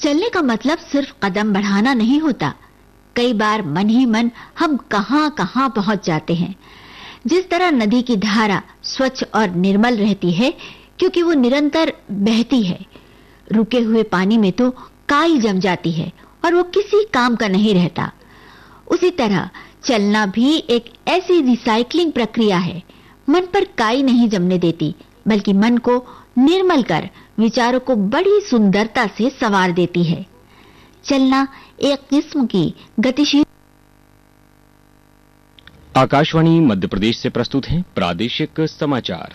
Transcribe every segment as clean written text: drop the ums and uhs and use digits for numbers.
चलने का मतलब सिर्फ कदम बढ़ाना नहीं होता। कई बार मन ही मन हम कहां कहां पहुंच जाते हैं। जिस तरह नदी की धारा स्वच्छ और निर्मल रहती है क्योंकि वो निरंतर बहती है, रुके हुए पानी में तो काई जम जाती है और वो किसी काम का नहीं रहता। उसी तरह चलना भी एक ऐसी रिसाइकलिंग प्रक्रिया है। मन पर काई नहीं जमने देती, बल्कि मन को निर्मल कर विचारों को बड़ी सुंदरता से संवार देती है। चलना एक किस्म की गतिशील। आकाशवाणी मध्य प्रदेश से प्रस्तुत हैं प्रादेशिक समाचार।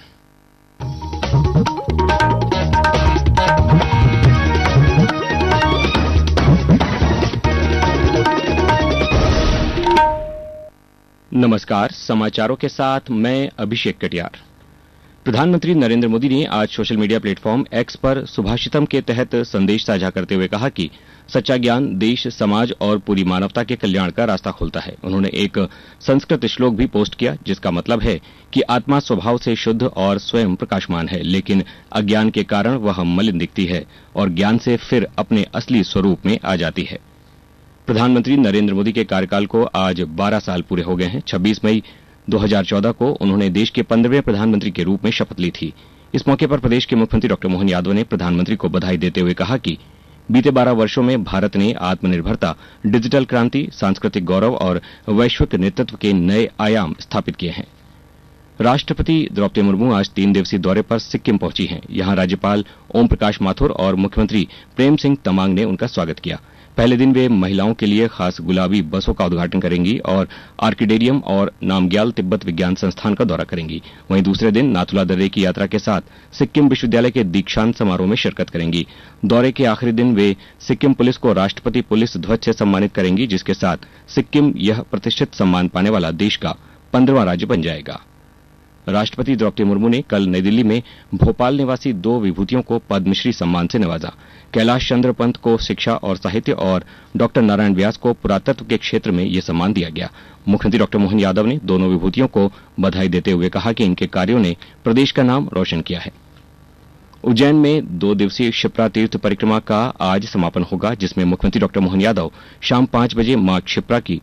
नमस्कार, समाचारों के साथ मैं अभिषेक कटियार। प्रधानमंत्री नरेंद्र मोदी ने आज सोशल मीडिया प्लेटफॉर्म एक्स पर सुभाषितम के तहत संदेश साझा करते हुए कहा कि सच्चा ज्ञान देश, समाज और पूरी मानवता के कल्याण का रास्ता खोलता है। उन्होंने एक संस्कृत श्लोक भी पोस्ट किया जिसका मतलब है कि आत्मा स्वभाव से शुद्ध और स्वयं प्रकाशमान है, लेकिन अज्ञान के कारण वह मलिन दिखती है और ज्ञान से फिर अपने असली स्वरूप में आ जाती है। प्रधानमंत्री नरेंद्र मोदी के कार्यकाल को आज 12 साल पूरे हो गए हैं। 26 मई 2014 को उन्होंने देश के 15वें प्रधानमंत्री के रूप में शपथ ली थी। इस मौके पर प्रदेश के मुख्यमंत्री डॉ मोहन यादव ने प्रधानमंत्री को बधाई देते हुए कहा कि बीते 12 वर्षों में भारत ने आत्मनिर्भरता, डिजिटल क्रांति, सांस्कृतिक गौरव और वैश्विक नेतृत्व के नए आयाम स्थापित किए हैं। राष्ट्रपति द्रौपदी मुर्मू आज 3 दिवसीय दौरे पर सिक्किम पहुंची हैं। यहां राज्यपाल ओम प्रकाश माथुर और मुख्यमंत्री प्रेम सिंह तमांग ने उनका स्वागत किया। पहले दिन वे महिलाओं के लिए खास गुलाबी बसों का उद्घाटन करेंगी और आर्किडेरियम और नामग्याल तिब्बत विज्ञान संस्थान का दौरा करेंगी। वहीं दूसरे दिन नाथुला दर्रे की यात्रा के साथ सिक्किम विश्वविद्यालय के दीक्षांत समारोह में शिरकत करेंगी। दौरे के आखिरी दिन वे सिक्किम पुलिस को राष्ट्रपति पुलिस ध्वज से सम्मानित करेंगी, जिसके साथ सिक्किम यह प्रतिष्ठित सम्मान पाने वाला देश का 15वां राज्य बन जाएगा। राष्ट्रपति द्रौपदी मुर्मू ने कल नई दिल्ली में भोपाल निवासी 2 विभूतियों को पद्मश्री सम्मान से नवाजा। कैलाश चंद्र पंत को शिक्षा और साहित्य और डॉक्टर नारायण व्यास को पुरातत्व के क्षेत्र में यह सम्मान दिया गया। मुख्यमंत्री डॉ मोहन यादव ने दोनों विभूतियों को बधाई देते हुए कहा कि इनके कार्यों ने प्रदेश का नाम रोशन किया है। उज्जैन में 2 दिवसीय क्षिप्रा तीर्थ परिक्रमा का आज समापन होगा, जिसमें मुख्यमंत्री डॉ मोहन यादव शाम 5 बजे मां क्षिप्रा की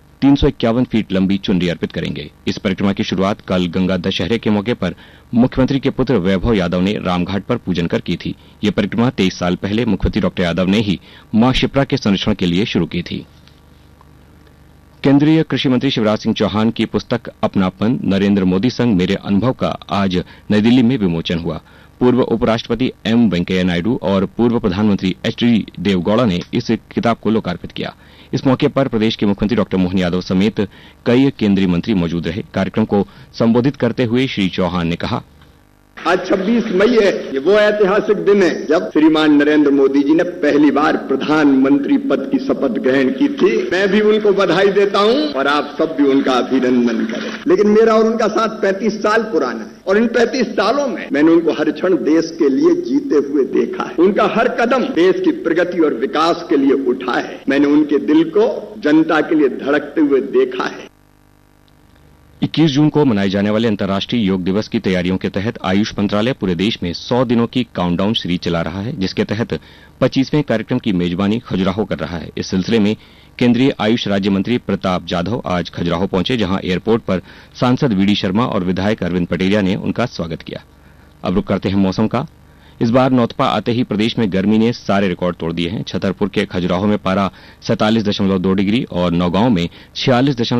351 फीट लंबी चुनरी अर्पित करेंगे। इस परिक्रमा की शुरुआत कल गंगा दशहरे के मौके पर मुख्यमंत्री के पुत्र वैभव यादव ने रामघाट पर पूजन कर की थी। यह परिक्रमा 23 साल पहले मुख्यमंत्री डॉ यादव ने ही मां क्षिप्रा के संरक्षण के लिए शुरू की थी। केंद्रीय कृषि मंत्री शिवराज सिंह चौहान की पुस्तक अपनापन, नरेंद्र मोदी संग मेरे अनुभव का आज नई दिल्ली में विमोचन हुआ। पूर्व उपराष्ट्रपति एम वेंकैया नायडू और पूर्व प्रधानमंत्री एच.डी. देवगौड़ा ने इस किताब को लोकार्पित किया। इस मौके पर प्रदेश के मुख्यमंत्री डॉ मोहन यादव समेत कई केंद्रीय मंत्री मौजूद रहे। कार्यक्रम को संबोधित करते हुए श्री चौहान ने कहा, आज 26 मई है। ये वो ऐतिहासिक दिन है जब श्रीमान नरेंद्र मोदी जी ने पहली बार प्रधानमंत्री पद की शपथ ग्रहण की थी। मैं भी उनको बधाई देता हूं और आप सब भी उनका अभिनंदन करें। लेकिन मेरा और उनका साथ 35 साल पुराना है और इन 35 सालों में मैंने उनको हर क्षण देश के लिए जीते हुए देखा है। उनका हर कदम देश की प्रगति और विकास के लिए उठा है। मैंने उनके दिल को जनता के लिए धड़कते हुए देखा है। 21 जून को मनाए जाने वाले अंतर्राष्ट्रीय योग दिवस की तैयारियों के तहत आयुष मंत्रालय पूरे देश में 100 दिनों की काउंटडाउन सीरीज चला रहा है, जिसके तहत 25वें कार्यक्रम की मेजबानी खजुराहो कर रहा है। इस सिलसिले में केंद्रीय आयुष राज्य मंत्री प्रताप जाधव आज खजुराहो पहुंचे, जहां एयरपोर्ट पर सांसद वीडी शर्मा और विधायक अरविंद पटेरिया ने उनका स्वागत किया। अब रुक करते हैं मौसम का। इस बार नौतपा आते ही प्रदेश में गर्मी ने सारे रिकॉर्ड तोड़ दिए हैं। छतरपुर के खजुराहो में पारा 47.2 डिग्री और नौगांव में 46